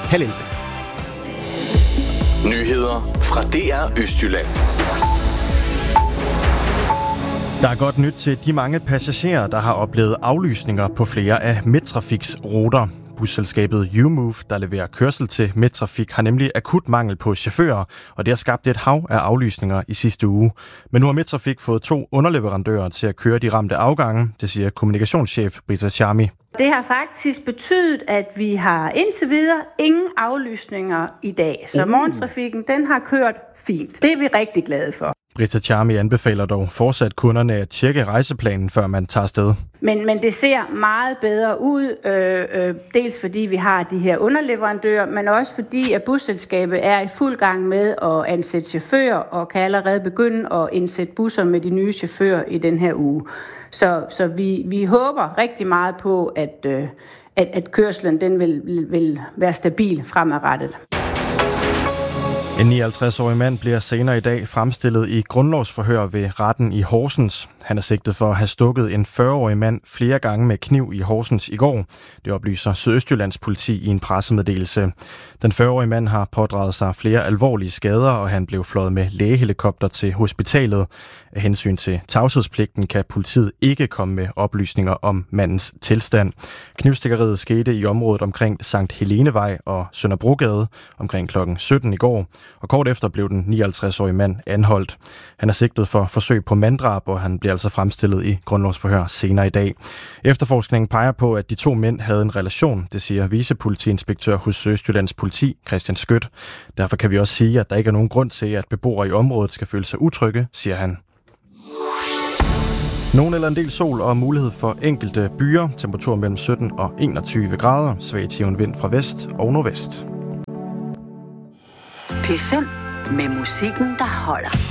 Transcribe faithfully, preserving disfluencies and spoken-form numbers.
halv elleve. Nyheder fra D R Østjylland. Der er godt nyt til de mange passagerer, der har oplevet aflysninger på flere af Midtrafiks ruter. Busselskabet U-Move, der leverer kørsel til Midtrafik, har nemlig akut mangel på chauffører, og det har skabt et hav af aflysninger i sidste uge. Men nu har Midtrafik fået to underleverandører til at køre de ramte afgange, det siger kommunikationschef Britta Charmi. Det har faktisk betydet, at vi har indtil videre ingen aflysninger i dag. Så morgentrafikken, den har kørt fint. Det er vi rigtig glade for. Britta Charmi anbefaler dog fortsat kunderne at tjekke rejseplanen, før man tager afsted. Men, men det ser meget bedre ud, øh, øh, dels fordi vi har de her underleverandører, men også fordi at busselskabet er i fuld gang med at ansætte chauffører og kan allerede begynde at indsætte busser med de nye chauffører i den her uge. Så, så vi, vi håber rigtig meget på, at, øh, at, at kørslen den vil, vil være stabil fremadrettet. En nioghalvtreds-årig mand bliver senere i dag fremstillet i grundlovsforhør ved retten i Horsens. Han er sigtet for at have stukket en fyrre-årig mand flere gange med kniv i Horsens i går. Det oplyser Sydøstjyllands politi i en pressemeddelelse. Den fyrre-årige mand har pådraget sig flere alvorlige skader, og han blev fløjet med lægehelikopter til hospitalet. Af hensyn til tavshedspligten kan politiet ikke komme med oplysninger om mandens tilstand. Knivstikkeriet skete i området omkring Sankt Helenevej og Sønderbrogade omkring klokken sytten i går, og kort efter blev den nioghalvtreds-årige mand anholdt. Han er sigtet for forsøg på manddrab, og han bliver altså fremstillet i grundlovsforhør senere i dag. Efterforskningen peger på, at de to mænd havde en relation, det siger vicepolitiinspektør hos Sydøstjyllands politi, Christian Skødt. Derfor kan vi også sige, at der ikke er nogen grund til, at beboere i området skal føle sig utrygge, siger han. Nogen eller en del sol og mulighed for enkelte byer. Temperatur mellem sytten og enogtyve grader. Svag til vind fra vest og nordvest. P fem med musikken, der holder.